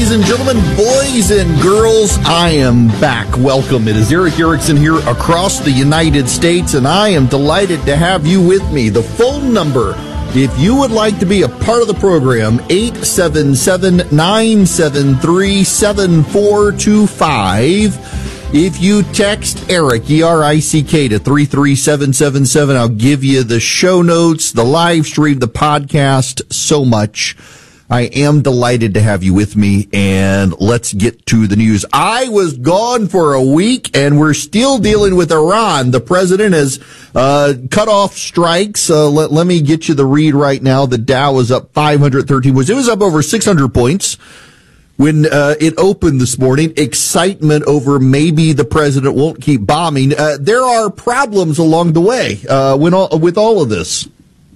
Ladies and gentlemen, boys and girls, I am back. Welcome. It is Erick Erickson here across the United States, and I am delighted to have you with me. The phone number, if you would like to be a part of the program, 877-973-7425. If you text Erick, E-R-I-C-K, to 33777, I'll give you the show notes, the live stream, the podcast, so much. I am delighted to have you with me, and let's get to the news. I was gone for a week, and we're still dealing with Iran. The president has cut off strikes. Let me get you the read right now. The Dow was up 513 points. It was up over 600 points when it opened this morning. Excitement over maybe the president won't keep bombing. There are problems along the way with all of this.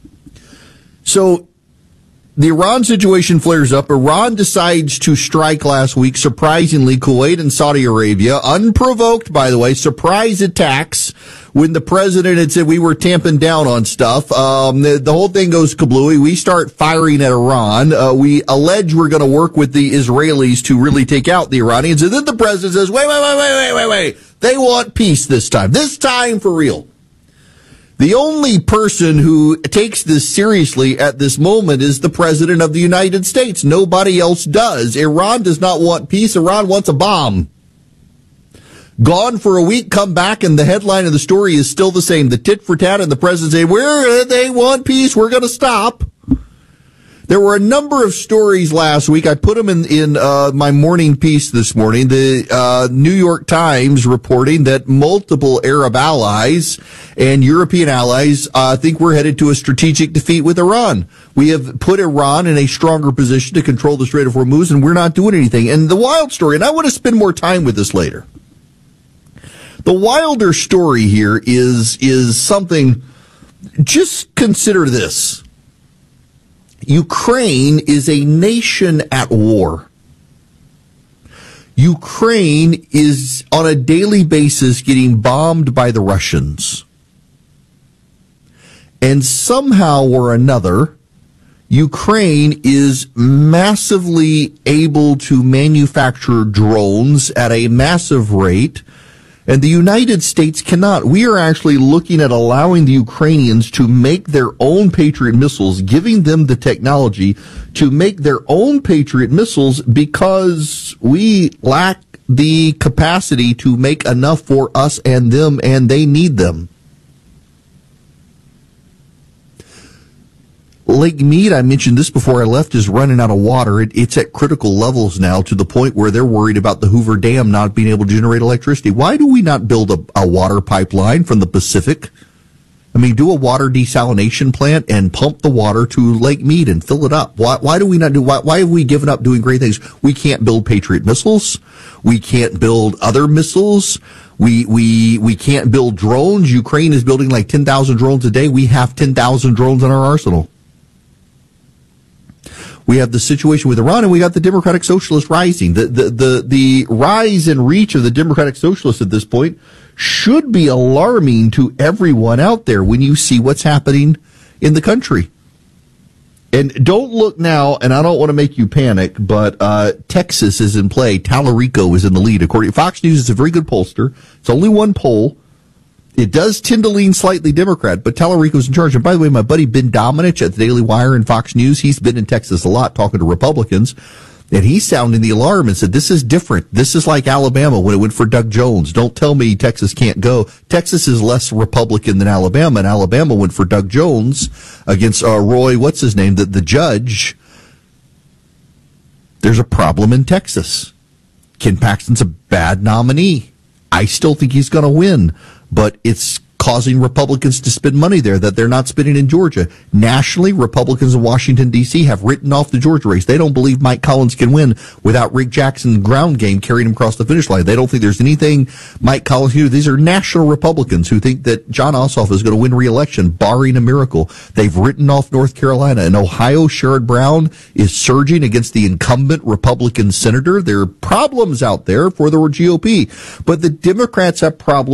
So the Iran situation flares up. Iran decides to strike last week, surprisingly, Kuwait and Saudi Arabia. Unprovoked, by the way, surprise attacks when the president had said we were tamping down on stuff. The whole thing goes kablooey. We start firing at Iran. We allege we're going to work with the Israelis to really take out the Iranians. And then the president says, wait. They want peace this time. This time for real. The only person who takes this seriously at this moment is the President of the United States. Nobody else does. Iran does not want peace. Iran wants a bomb. Gone for a week, come back, and the headline of the story is still the same. The tit for tat, and the President say, they want peace. We're going to stop. There were a number of stories last week. I put them in my morning piece this morning. The New York Times reporting that multiple Arab allies and European allies think we're headed to a strategic defeat with Iran. We have put Iran in a stronger position to control the Strait of Hormuz, and we're not doing anything. And the wild story, and I want to spend more time with this later. The wilder story here is something. Just consider this. Ukraine is a nation at war. Ukraine is on a daily basis getting bombed by the Russians. And somehow or another, Ukraine is massively able to manufacture drones at a massive rate, and the United States cannot. We are actually looking at allowing the Ukrainians to make their own Patriot missiles, giving them the technology to make their own Patriot missiles because we lack the capacity to make enough for us and them, and they need them. Lake Mead, I mentioned this before I left, is running out of water. It's at critical levels now to the point where they're worried about the Hoover Dam not being able to generate electricity. Why do we not build a water pipeline from the Pacific? I mean, do a water desalination plant and pump the water to Lake Mead and fill it up. Why do we not do? Why have we given up doing great things? We can't build Patriot missiles. We can't build other missiles. We can't build drones. Ukraine is building like 10,000 drones a day. We have 10,000 drones in our arsenal. We have the situation with Iran, and we got the Democratic Socialists rising. The rise and reach of the Democratic Socialists at this point should be alarming to everyone out there when you see what's happening in the country. And don't look now, and I don't want to make you panic, but Texas is in play. Tallarico is in the lead. According to Fox News, it's a very good pollster. It's only one poll. It does tend to lean slightly Democrat, but Tallarico's in charge. And by the way, my buddy Ben Domenech at the Daily Wire and Fox News, he's been in Texas a lot talking to Republicans, and he's sounding the alarm and said, this is different. This is like Alabama when it went for Doug Jones. Don't tell me Texas can't go. Texas is less Republican than Alabama, and Alabama went for Doug Jones against Roy, what's his name, the judge. There's a problem in Texas. Ken Paxton's a bad nominee. I still think he's going to win, but it's causing Republicans to spend money there that they're not spending in Georgia. Nationally, Republicans in Washington, D.C. have written off the Georgia race. They don't believe Mike Collins can win without Rick Jackson's ground game carrying him across the finish line. They don't think there's anything Mike Collins can do. These are national Republicans who think that John Ossoff is going to win re-election, barring a miracle. They've written off North Carolina. In Ohio, Sherrod Brown is surging against the incumbent Republican senator. There are problems out there for the GOP, but the Democrats have problems